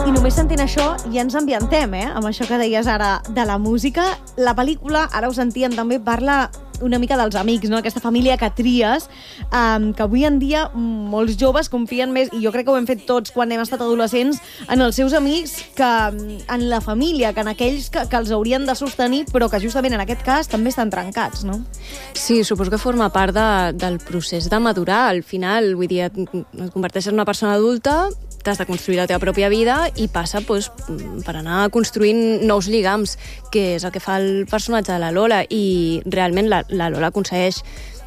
I només sentint això ja ens ambiantem, amb això que deies ara de la música. La pel·lícula, ara ho sentíem també, parla una mica dels amics, no? Aquesta família que tries, que avui en dia molts joves confien més, i jo crec que ho hem fet tots quan hem estat adolescents, en els seus amics que en la família, que en aquells que els haurien de sostenir, però que justament en aquest cas també estan trencats, no? Sí, suposo que forma part del procés de madurar. Al final, vull dir, et converteixes en una persona adulta, t'has de construir la teva pròpia vida i passa per anar construint nous lligams, que és el que fa el personatge de la Lola, i realment la Lola aconsegueix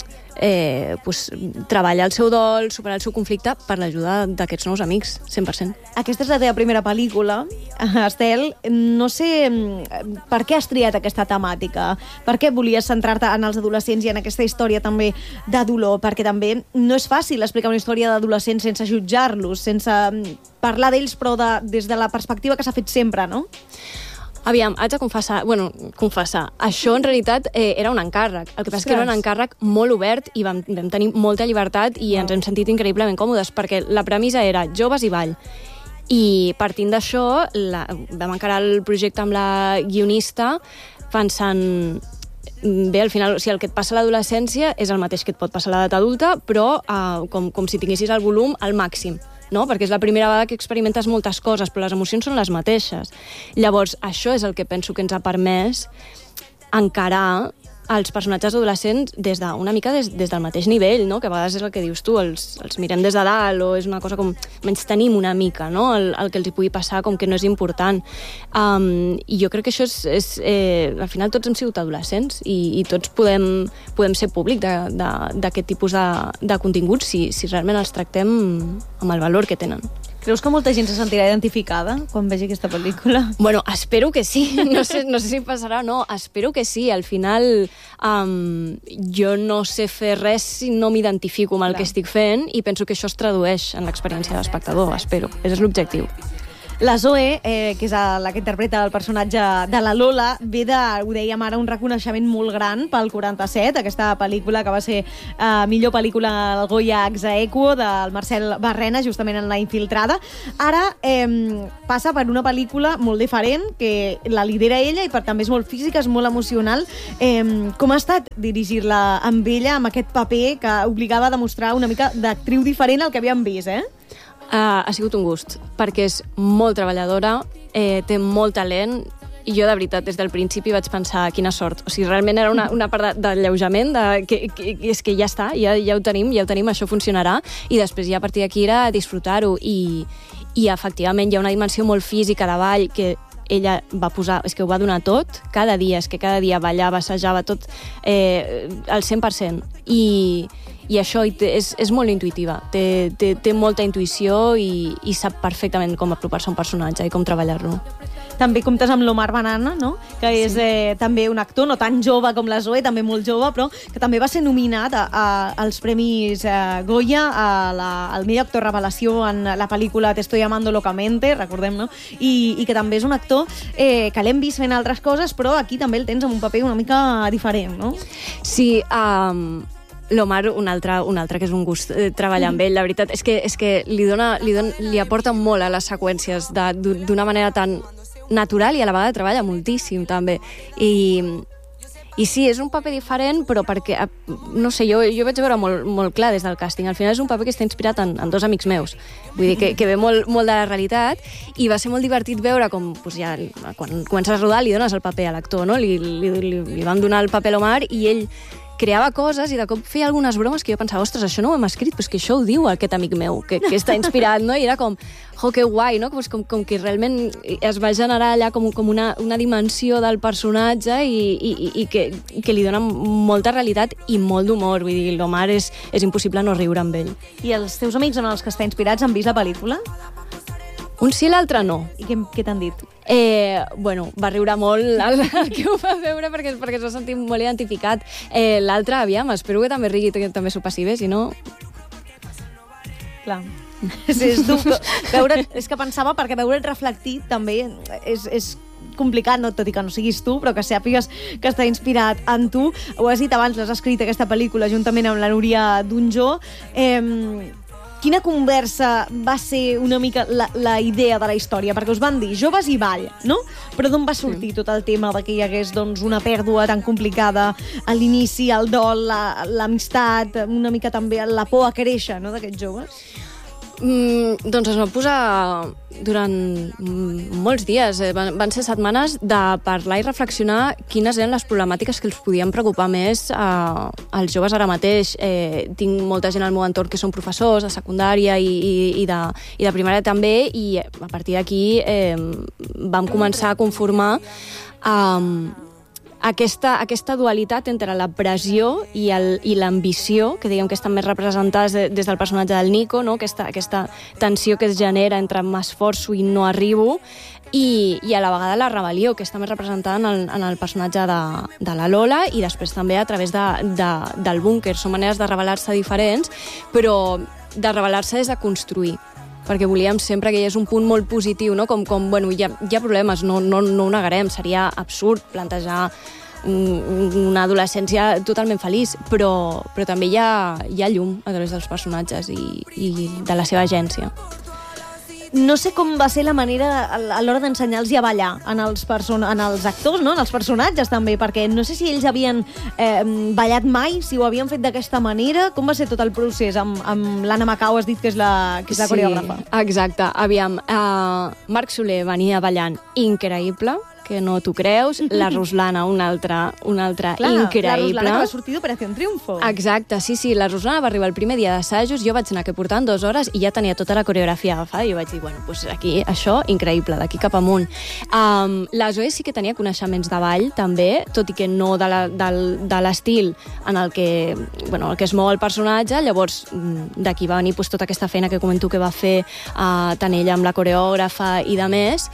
treballar el seu dol, superar el seu conflicte per l'ajuda d'aquests nous amics, 100%. Aquesta és la teva primera pel·lícula, Estel. No sé per què has triat aquesta temàtica, per què volies centrar-te en els adolescents i en aquesta història també de dolor, perquè també no és fàcil explicar una història d'adolescents sense jutjar-los, sense parlar d'ells, però des de la perspectiva que s'ha fet sempre, no? Aviam, haig de confessar. Això, en realitat, era un encàrrec. El que passa és que era un encàrrec molt obert i vam tenir molta llibertat i ens hem sentit increïblement còmodes, perquè la premissa era joves i ball. I partint d'això, vam encarar el projecte amb la guionista pensant... Bé, al final, el que et passa a l'adolescència és el mateix que et pot passar a l'edat adulta, però com si tinguessis el volum al màxim, no? Perquè és la primera vegada que experimentes moltes coses, però les emocions són les mateixes. Llavors, això és el que penso que ens ha permès encarar els personatges adolescents una mica des del mateix nivell, no? Que a vegades és el que dius tu, els mirem des de dalt, o és una cosa com... menys tenim una mica, no? El que els hi pugui passar, com que no és important. I jo crec que això és al final tots hem sigut adolescents i tots podem ser públic d'aquest tipus de continguts si realment els tractem amb el valor que tenen. Creus que molta gent se sentirà identificada quan vegi aquesta pel·lícula? Bueno, espero que sí. No sé si passarà o no. Espero que sí. Al final, jo no sé fer res si no m'identifico amb el que estic fent i penso que això es tradueix en l'experiència de l'espectador. Espero. Ese és l'objectiu. La Zoe, que és la que interpreta el personatge de la Lola, ve ho dèiem ara, un reconeixement molt gran pel 47, aquesta pel·lícula que va ser millor pel·lícula al Goya Ex-Aequo del Marcel Barrena, justament en La Infiltrada. Ara passa per una pel·lícula molt diferent, que la lidera ella i també és molt física, és molt emocional. Com ha estat dirigir-la amb ella, amb aquest paper que obligava a demostrar una mica d'actriu diferent al que havíem vist, Ha sigut un gust, perquè és molt treballadora, té molt talent, i jo, de veritat, des del principi vaig pensar quina sort. O sigui, realment era una part d'alleujament, és que ja està, ja ho tenim, això funcionarà, i després ja a partir d'aquí era disfrutar-ho, i efectivament hi ha una dimensió molt física de ball que ella va posar, és que ho va donar tot, cada dia ballava, assajava tot al 100%, i això és molt intuïtiva, té molta intuïció i sap perfectament com apropar-se a un personatge i com treballar-lo. També comptes amb l'Omar Banana, no? Que és també un actor, no tan jove com la Zoe, també molt jove, però que també va ser nominat als Premis Goya al millor actor revelació en la pel·lícula Te estoy amando locamente, recordem, no? I que també és un actor que l'hem vist fent altres coses, però aquí també el tens amb un paper una mica diferent, no? Sí, l'Omar, un altre que és un gust treballar amb ell, la veritat és que li aporta molt a les seqüències d'una manera tan natural i a la vegada treballa moltíssim també, i sí, és un paper diferent, però perquè, no sé, jo vaig veure molt clar des del càsting. Al final és un paper que està inspirat en dos amics meus, vull dir que ve molt de la realitat, i va ser molt divertit veure com ja, quan comences a rodar li dones el paper a l'actor, no? Li vam donar el paper a l'Omar i ell creava coses i de cop feia algunes bromes que jo pensava, ostres, això no ho hem escrit, però és que això ho diu aquest amic meu, que està inspirat, no? I era com, que guai, no? Com que realment es va generar allà com una dimensió del personatge i que li dona molta realitat i molt d'humor. Vull dir, l'Omar és impossible no riure amb ell. I els teus amics en els que està inspirats han vist la pel·lícula? Un sí i l'altre no. I què t'han dit? Va riure molt el que ho va veure perquè s'ho ha sentit molt identificat. L'altre, aviam, espero que també rigui, que també s'ho passi bé, si no... Clar. És dur. És que pensava, perquè veure't reflectit també és complicat, no? Tot i que no siguis tu, però que sàpigues que està inspirat en tu. Ho has dit abans, l'has escrit aquesta pel·lícula juntament amb la Núria Dunjó. quina conversa va ser una mica la idea de la història? Perquè us van dir joves i ball, no? Però d'on va sortir tot el tema de que hi hagués doncs, una pèrdua tan complicada a l'inici, el dol, l'amistat, una mica també la por a créixer, no?, d'aquests joves? Doncs es va posar durant molts dies. Van ser setmanes de parlar i reflexionar quines eren les problemàtiques que els podien preocupar més als joves ara mateix. Tinc molta gent al meu entorn que són professors de secundària i de primària també, i a partir d'aquí vam començar a conformar aquesta dualitat entre la pressió i l'ambició, que diguem que estan més representades des del personatge del Nico, no? Aquesta tensió que es genera entre m'esforço i no arribo, i a la vegada la rebel·lió, que està més representada en el personatge de la Lola, i després també a través del búnquer. Són maneres de rebel·lar-se diferents, però de rebel·lar-se és de construir, perquè volíem sempre que hi és un punt molt positiu, no? Bueno, hi ha problemes, no ho negarem, seria absurd plantejar una adolescència totalment feliç, però també hi ha llum a través dels personatges i de la seva agència. No sé com va ser la manera a l'hora d'ensenyar-los a ballar en els actors, no? En els personatges també, perquè no sé si ells havien ballat mai, si ho havien fet d'aquesta manera. Com va ser tot el procés? Amb l'Anna Macau has dit que és la coreògrafa. Exacte. Aviam, Marc Soler venia ballant increïble, que no t'ho creus, la Ruslana una altra increïble. La Ruslana que va sortir d'Operació Triunfo. Exacte, sí, la Ruslana va arribar el primer dia d'assajos, jo vaig anar que portaven 2 hores i ja tenia tota la coreografia agafada, i jo vaig dir, bueno, doncs aquí, això, increïble, d'aquí cap amunt. La Zoe sí que tenia coneixements de ball, també, tot i que no de l'estil en el que es mou el personatge. Llavors, d'aquí va venir tota aquesta feina que comento que va fer tant ella amb la coreògrafa i de més.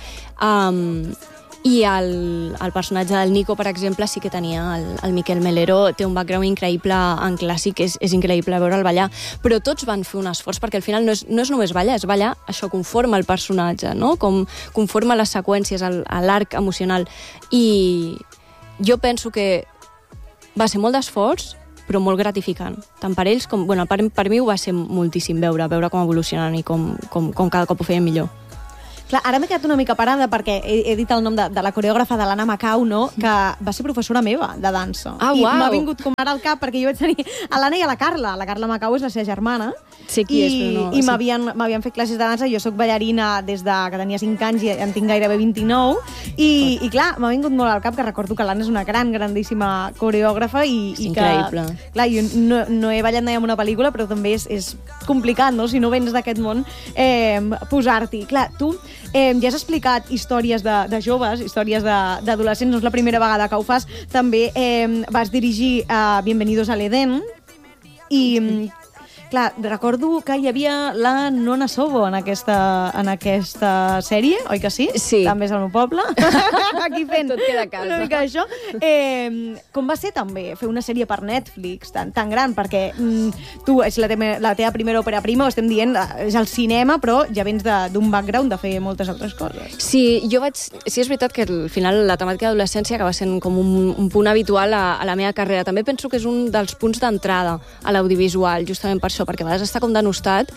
I el personatge del Nico, per exemple, sí que tenia el Miquel Melero, té un background increïble en clàssic, és increïble veure'l ballar, però tots van fer un esforç, perquè al final no és només ballar, és ballar, això conforma el personatge, no? Com conforma les seqüències, l'arc emocional. I jo penso que va ser molt d'esforç, però molt gratificant, tant per ells com... Bueno, per mi ho va ser moltíssim veure com evolucionen i com cada cop ho feien millor. Clar, ara m'he quedat una mica parada perquè he dit el nom de la coreògrafa de l'Anna Macau, no? Que va ser professora meva de dansa. Ah, I uau! m'ha vingut com ara al cap perquè jo vaig tenir a l'Anna i a la Carla. La Carla Macau és la seva germana. Sí, qui és, però no... I m'havien fet classes de dansa. Jo soc ballarina des que tenia 5 anys i en tinc gairebé 29. I clar, m'ha vingut molt al cap que recordo que l'Anna és una grandíssima coreògrafa i que... Increïble. Clar, jo no he ballat mai en una pel·lícula, però també és complicat, no? Si no vens d'aquest món, posar-t'hi. Clar, tu ja has explicat històries de joves, històries d'adolescents, no és la primera vegada que ho fas. També vas dirigir Bienvenidos al Edén i... Clar, recordo que hi havia la Nona Sobo en aquesta sèrie, oi que sí? Sí. També és al meu poble. Aquí fent tot queda a casa. Una mica això. Com va ser també fer una sèrie per Netflix tan gran? Perquè tu és la teva primera òpera prima, ho estem dient, és el cinema, però ja vens d'un background de fer moltes altres coses. Sí, sí, és veritat que al final la temàtica d'adolescència acaba sent com un punt habitual a la meva carrera. També penso que és un dels punts d'entrada a l'audiovisual, justament per això, perquè a vegades està com denostat,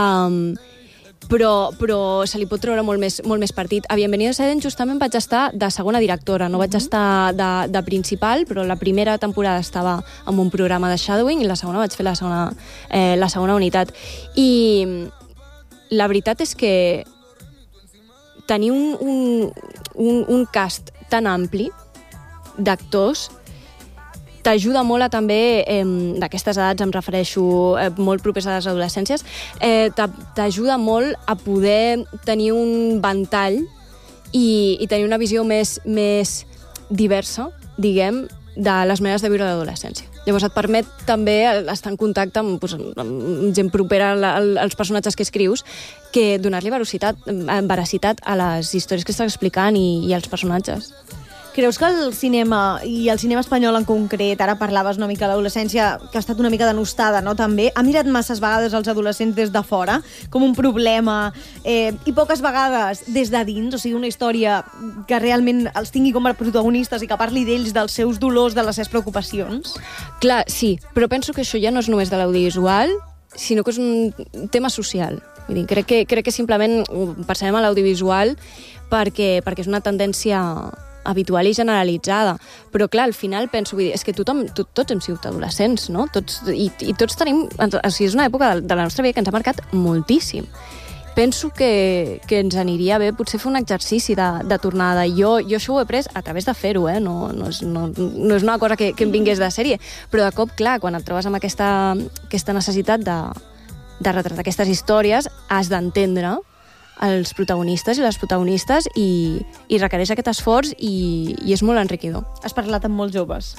però se li pot treure molt més partit. A Bienvenidos a Eden justament vaig estar de segona directora, no vaig estar de principal, però la primera temporada estava en un programa de shadowing i la segona vaig fer la segona unitat. I la veritat és que tenir un cast tan ampli d'actors t'ajuda molt a també, d'aquestes edats em refereixo molt propers a les adolescències, t'ajuda molt a poder tenir un ventall i tenir una visió més diversa, diguem, de les maneres de viure l'adolescència. Llavors et permet també estar en contacte amb gent propera als personatges que escrius, que donar-li veracitat a les històries que estàs explicant i als personatges. Creus que el cinema, i el cinema espanyol en concret, ara parlaves una mica de l'adolescència, que ha estat una mica denostada, no?, també, ha mirat masses vegades els adolescents des de fora com un problema i poques vegades des de dins, o sigui, una història que realment els tingui com a protagonistes i que parli d'ells, dels seus dolors, de les seves preocupacions? Clar, sí, però penso que això ja no és només de l'audiovisual, sinó que és un tema social. Vull dir, crec que simplement ho percebem a l'audiovisual perquè és una tendència habitual i generalitzada. Però, clar, al final penso, vull dir, és que tots hem sigut adolescents, no? I tots tenim... O sigui, és una època de la nostra vida que ens ha marcat moltíssim. Penso que ens aniria bé potser fer un exercici de tornada. Jo això ho he pres a través de fer-ho, no és una cosa que em vingués de sèrie, però de cop, clar, quan et trobes amb aquesta necessitat de retratar aquestes històries, has d'entendre els protagonistes i les protagonistes i requereix aquest esforç i és molt enriquidor. Has parlat amb molts joves.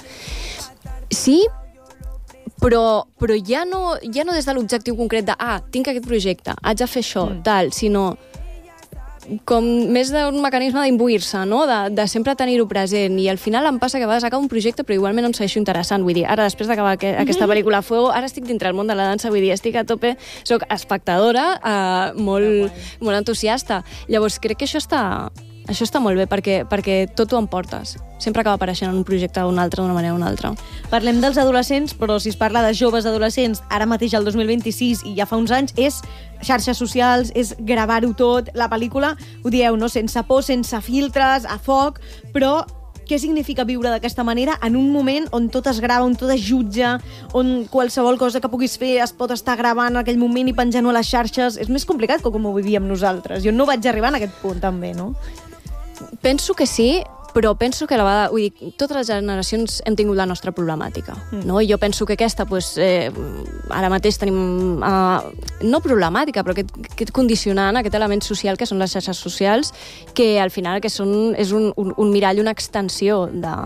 Sí, però ja no des de l'objectiu concret de tinc aquest projecte, haig de fer això, tal, sinó com més d'un mecanisme d'imbuir-se, no? De sempre tenir-ho present. I al final em passa que a vegades acabo un projecte però igualment em segueixo interessant. Vull dir, ara després d'acabar aquesta pel·lícula Fuego, ara estic dintre el món de la dansa, vull dir, estic a tope, soc espectadora, molt entusiasta. Llavors crec que això està molt bé perquè tot ho emportes. Sempre acaba apareixent en un projecte o un altre, d'una manera o una altra. Parlem dels adolescents, però si es parla de joves adolescents, ara mateix el 2026 i ja fa uns anys, és xarxes socials, és gravar-ho tot. La pel·lícula, ho dieu, no? Sense por, sense filtres, a foc, però què significa viure d'aquesta manera en un moment on tot es grava, on tot es jutja, on qualsevol cosa que puguis fer es pot estar gravant en aquell moment i penjant-ho a les xarxes? És més complicat que com ho vivíem nosaltres. Jo no vaig arribar a aquest punt, també, no? Penso que sí, però penso que a la vegada, vull dir, totes les generacions hem tingut la nostra problemàtica, no? I jo penso que aquesta, ara mateix tenim, no problemàtica, però aquest condicionant, aquest element social que són les xarxes socials, que al final és un mirall, una extensió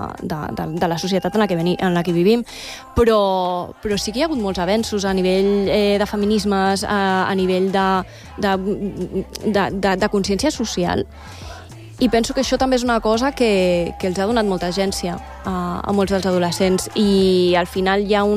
de la societat en la que vivim, però sí que hi ha hagut molts avenços a nivell de feminismes, a nivell de consciència social. I penso que això també és una cosa que els ha donat molta agència a molts dels adolescents i al final hi ha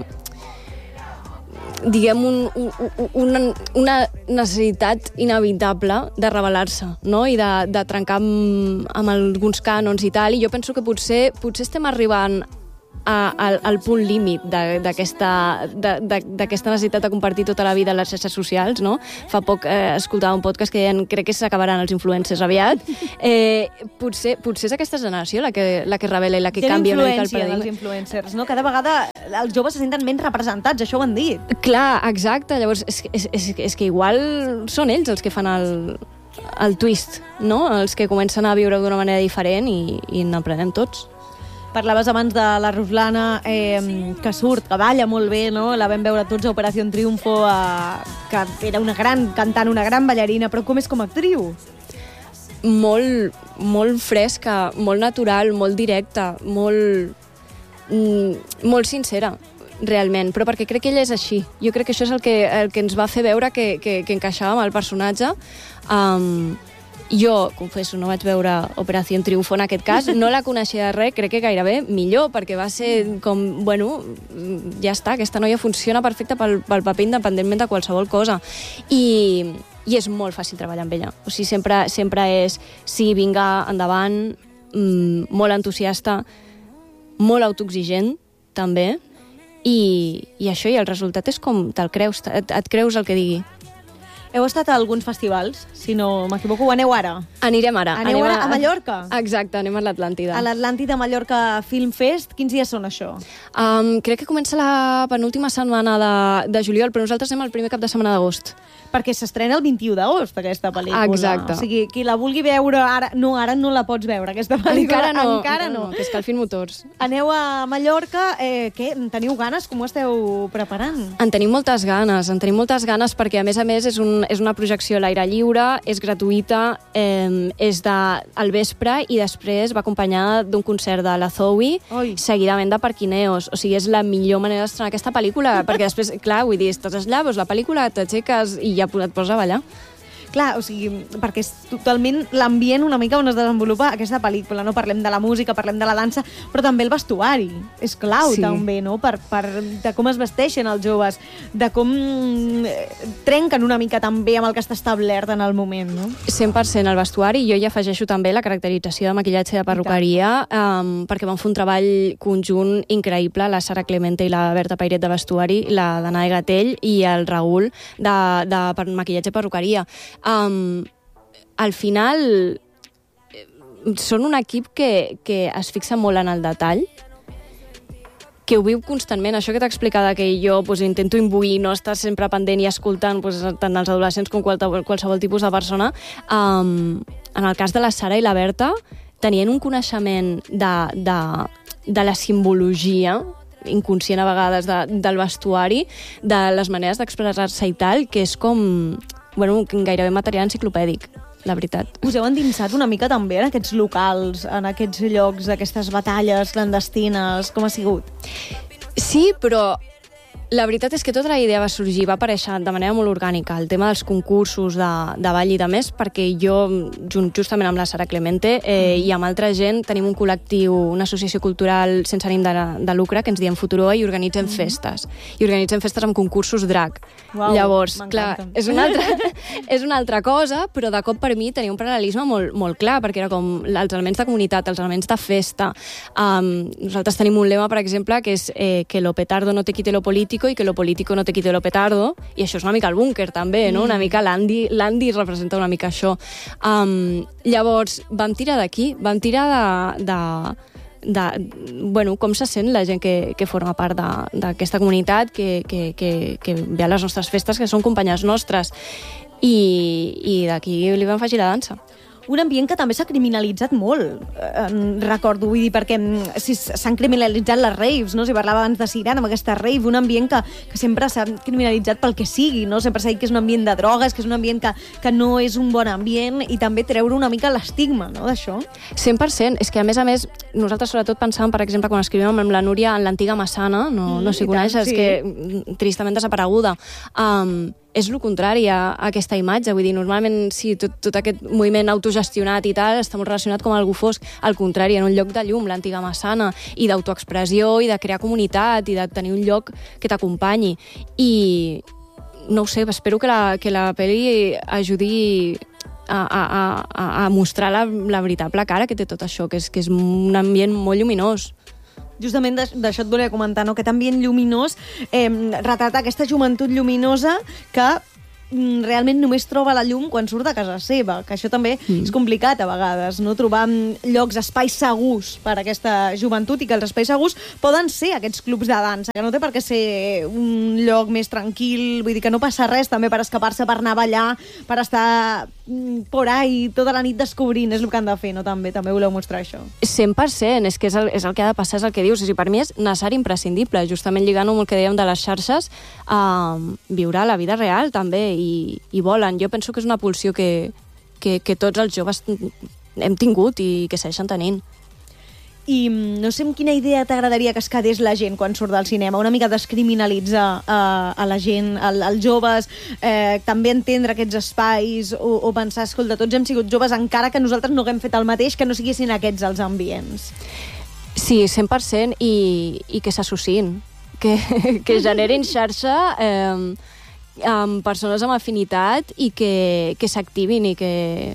una necessitat inevitable de rebel·lar-se, no? I de trencar amb alguns cànons i tal, i jo penso que potser estem arribant al punt límit d'aquesta necessitat de compartir tota la vida a les xarxes socials, no? Fa poc escoltava un podcast que deien crec que s'acabaran els influencers aviat. Potser és aquesta generació la que revela i la que canvia una mica el paradigma. Dels influencers, no? Cada vegada els joves se senten menys representats, això ho han dit. Clar, exacte. Llavors, és que igual són ells els que fan el twist, no? Els que comencen a viure d'una manera diferent i n'aprenem tots. Parlaves abans de la Ruslana, que surt, que balla molt bé, no? La vam veure tots a Operación Triunfo, que era una gran cantant, una gran ballarina, però com és com a actriu? Molt fresca, molt natural, molt directa, molt sincera, realment, però perquè crec que ella és així. Jo crec que això és el que ens va fer veure que encaixava amb el personatge. Jo, confesso, no vaig veure Operación Triunfo en aquest cas, no la coneixia de res, crec que gairebé millor, perquè va ser com, bueno, ja està, aquesta noia funciona perfecta pel paper independentment de qualsevol cosa. I és molt fàcil treballar amb ella. O sigui, sempre és, sí, vinga, endavant, molt entusiasta, molt autoexigent, també, i això, i el resultat és com te'l creus, et creus el que digui. Heu estat a alguns festivals, si no m'equivoco, o aneu ara? Anirem ara. Aneu ara a Mallorca? Exacte, anem a l'Atlàntida. A l'Atlàntida Mallorca Film Fest, quins dies són això? Crec que comença la penúltima setmana de juliol, però nosaltres anem el primer cap de setmana d'agost. Perquè s'estrena el 21 d'agost, aquesta pel·lícula. Exacte. O sigui, qui la vulgui veure ara no la pots veure, aquesta pel·lícula. Encara no, que escalfin motors. Aneu a Mallorca, què? Teniu ganes? Com ho esteu preparant? En tenim moltes ganes perquè, a més, és una projecció a l'aire lliure, és gratuïta, és al vespre i després va acompanyada d'un concert de la Zoe, seguidament de Parquineos. O sigui, és la millor manera d'estrenar aquesta pel·lícula, perquè després, clar, vull dir, estàs allà, veus la pel·lícula, t'aixeques i ja et poses a ballar. Clar, o sigui, perquè és totalment l'ambient una mica on es desenvolupa aquesta pel·lícula, no? Parlem de la música, parlem de la dansa, però també el vestuari és clau, també, no? De com es vesteixen els joves, de com trenquen una mica també amb el que està establert en el moment, no? 100% el vestuari, jo hi afegeixo també la caracterització de maquillatge i de perruqueria, perquè van fer un treball conjunt increïble, la Sara Clemente i la Berta Pairet de vestuari, la Danae Gatell i el Raül de maquillatge i perruqueria. Al final són un equip que es fixa molt en el detall, que ho viu constantment. Això que t'he explicat, que jo intento imbuir, no estar sempre pendent i escoltant tant els adolescents com qualsevol tipus de persona. En el cas de la Sara i la Berta, tenien un coneixement de la simbologia inconscient a vegades del vestuari, de les maneres d'expressar-se i tal, que és com gairebé material enciclopèdic, la veritat. Us heu endinsat una mica també en aquests locals, en aquests llocs, aquestes batalles clandestines? Com ha sigut? Sí, però la veritat és que tota la idea va sorgir, va aparèixer de manera molt orgànica, el tema dels concursos de ball i de més, perquè jo, justament amb la Sara Clemente i amb altra gent, tenim un col·lectiu, una associació cultural sense ànim de lucre, que ens diem Futuroa, i organitzem festes. I organitzem festes amb concursos drag. Uau, llavors, clar, és una altra cosa, però de cop per mi tenia un paral·lelisme molt clar, perquè era com els elements de comunitat, els elements de festa. Nosaltres tenim un lema, per exemple, que és que lo petardo no te quite lo político i que lo político no te quite lo petardo, i això és una mica el búnquer també, no? Una mica l'Andy representa una mica això. Llavors, vam tirar d'aquí, vam tirar de com se sent la gent que forma part d'aquesta comunitat, que ve a les nostres festes, que són companyes nostres, i d'aquí li vam afegir la dansa. Un ambient que també s'ha criminalitzat molt, recordo, vull dir, perquè s'han criminalitzat les raves, no? Si parlava abans de Siran, amb aquesta rave, un ambient que sempre s'ha criminalitzat pel que sigui, no? Sempre s'ha dit que és un ambient de drogues, que és un ambient que no és un bon ambient, i també treure una mica l'estigma, no?, d'això. 100%. És que, a més, nosaltres sobretot pensàvem, per exemple, quan escrivíem amb la Núria en l'antiga Massana, no si coneixes, que tristament desapareguda, és el contrari a aquesta imatge. Vull dir, normalment, sí, tot aquest moviment autogestionat i tal està molt relacionat com algú fosc. Al contrari, en un lloc de llum, l'antiga Massana, i d'autoexpressió, i de crear comunitat, i de tenir un lloc que t'acompanyi. I, no ho sé, espero que la pel·li ajudi a mostrar la veritable cara que té tot això, que és un ambient molt lluminós. Justament d'això et volia comentar, no? Aquest ambient lluminós retrata aquesta joventut lluminosa que realment només troba la llum quan surt de casa seva, que això també és complicat a vegades, no? Trobar llocs, espais segurs per a aquesta joventut, i que els espais segurs poden ser aquests clubs de dansa, que no té per què ser un lloc més tranquil, vull dir que no passa res també per escapar-se, per anar a ballar, per estar por ahí tota la nit descobrint, és el que han de fer, no? També voleu mostrar això. 100%, és que és el que ha de passar, és el que dius, i per mi és necessari, imprescindible, justament lligant amb el que dèiem de les xarxes, viure la vida real també, i volen. Jo penso que és una pulsió que tots els joves hem tingut i que segueixen tenint. I no sé amb quina idea t'agradaria que es quedés la gent quan surt del cinema, una mica descriminalitzar a la gent, als joves, també entendre aquests espais, o pensar, escolta, tots hem sigut joves encara que nosaltres no haguem fet el mateix, que no siguessin aquests els ambients. Sí, 100%, i que s'associïn, que generin xarxa amb persones amb afinitat i que s'activin i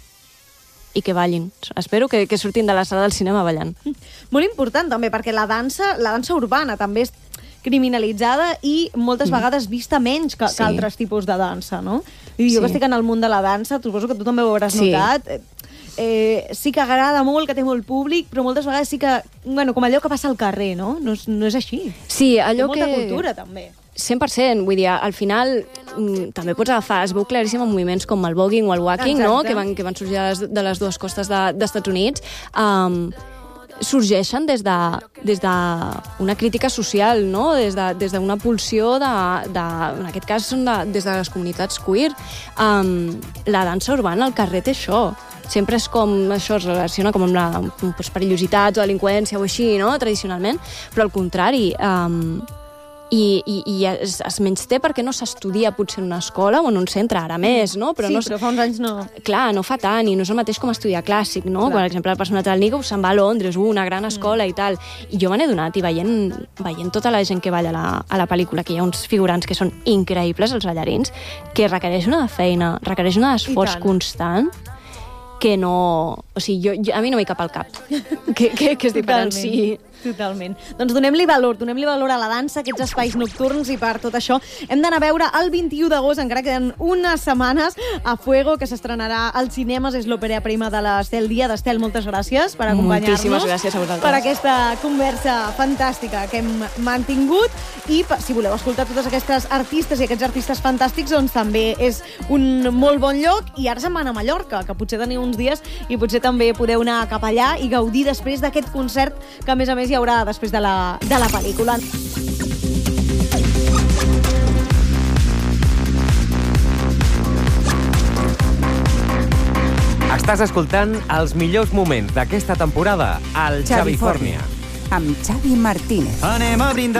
que ballin. Espero que surtin de la sala del cinema ballant. Molt important també, perquè la dansa urbana també és criminalitzada i moltes vegades vista menys que altres tipus de dansa, no? I jo que estic en el món de la dansa, suposo que tu també ho hauràs notat, sí que agrada molt, que té molt públic, però moltes vegades sí que, com allò que passa al carrer, no? No és així. Sí, allò que... Té molta cultura, també. 100%, vull dir, al final també pots agafar, es veu claríssim en moviments com el voguing o el walking, no? que van sorgir de les dues costes d'Estats Units, sorgeixen des d'una crítica social, no? Des d'una pulsió en aquest cas són des de les comunitats queer. La dansa urbana al carrer té això. Sempre és com, això es relaciona com amb la perillositat o delinqüència o així, no? Tradicionalment, però al contrari, i es menysté perquè no s'estudia potser en una escola o en un centre, ara més, no? Però però fa uns anys no. Clar, no fa tant, i no és el mateix com estudiar clàssic, no? Per exemple, el personatge del Nico se'n va a Londres, una gran escola i tal. I jo me n'he donat, i veient tota la gent que balla a la pel·lícula, que hi ha uns figurants que són increïbles, els ballarins, que requereix una feina, requereix un esforç constant, que no... O sigui, a mi no m'hi cap al cap que es diferenciï. Totalment. Doncs donem-li valor a la dansa, aquests espais nocturns, i per tot això hem d'anar a veure el 21 d'agost, encara queden unes setmanes, a Fuego, que s'estrenarà als cinemes. És l'òpera prima de l'Estel Díaz. Estel, moltes gràcies per acompanyar-nos. Moltíssimes gràcies a vosaltres. Per aquesta conversa fantàstica que hem mantingut. I si voleu escoltar totes aquestes artistes i aquests artistes fantàstics, doncs també és un molt bon lloc. I ara se'n van a Mallorca, que potser teniu uns dies i potser també podeu anar cap allà i gaudir després d'aquest concert que, a més hi haurà després de la pel·lícula. Estàs escoltant els millors moments d'aquesta temporada al Xavi Fórnia. Amb Xavi Martínez. Anem a brindar.